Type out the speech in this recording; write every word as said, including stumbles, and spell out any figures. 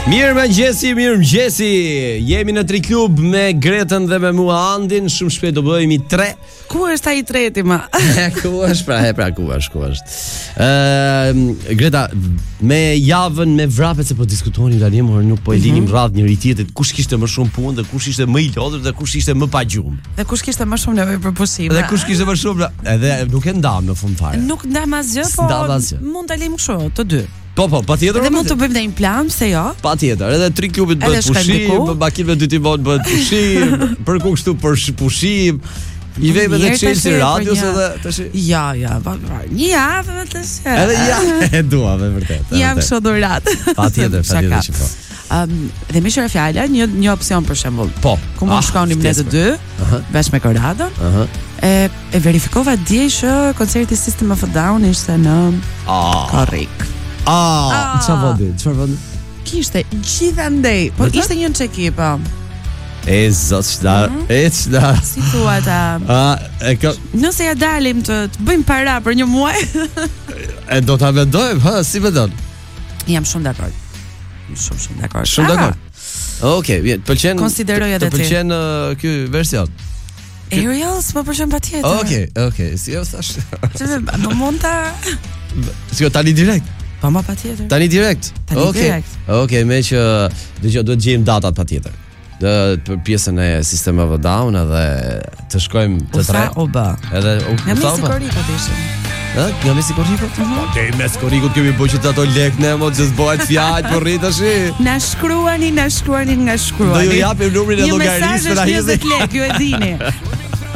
Mirë më gjesi, mirë më gjesi. Jemi në Tri Klub me Gretën dhe me mua Andin. Shumë shpejt do bëhemi tre. Ku është ai treti ma? Ku është pra, e pra ku është, ku është. Uh, Greta, me javën me vrapet se po diskutonin tani, por nuk po e linim mm -hmm. radh njëri tjetrit. Kush kishte më shumë punë dhe kush ishte më i lodhur dhe kush ishte më pa gjumë. Dhe kush kishte më shumë nevojë për pushime. Dhe kush kishte më shumë, edhe nuk e ndam në fund fare. Nuk ndam asgjë, po mund ta lejmë kështu, të dy. Po, po, patjetër. Dhe mund të bëjmë një plan, pse jo? Patjetër, edhe Tri Klubit bëhet pushim, makinëve dy timon bëhet pushim, për ku kështu për pushim. I vejmë edhe Chelsea Radios edhe tash. Ja, ja, një javë më tash. Edhe ja, e dua me vërtet. Jam kështu dhurat. Patjetër, patjetër që po. Um, dhe më shëra fjala, një një opsion për shembull. Po. Ku mund shkonim ne të dy, bashkë me Koradon. Ëh. E e verifikova dje që koncerti System of a Down ishte në Korrik. Ah, çfarë vodi? Çfarë vodi? Kishte gjithandej, po ishte një çeki, po. E zotshta, e çda. Si thua ta? Ah, e ka. Nëse ja dalim të, të bëjmë para për një muaj. E do ta mendojmë, ha, si mendon? Jam shumë dakord. Shumë shumë dakord. Shumë dakord. Okej, vjen, pëlqen. Konsideroj edhe ti. Pëlqen ky version. Aerials, po pëlqen patjetër. Okej, okej, si jo thash. Më mund ta. Si tani direkt. Po ma patjetër. Tani direkt. Tani direkt. Okej, me që dëgjoj duhet gjejmë datat patjetër. Dhe për pjesën e System of a Down edhe të shkojmë të tre. O ba. Edhe u Nga Mesi Koriko të ishim. Ë, nga Mesi Koriko? Po, te Mesi Koriko kemi bëjë që ato lek ne mo që s'bëhet fjalë për rrit tash. Na shkruani, na shkruani, nga shkruani. Do ju japim numrin e llogarisë për ai. Një mesazh është njëzet lekë, ju e dini.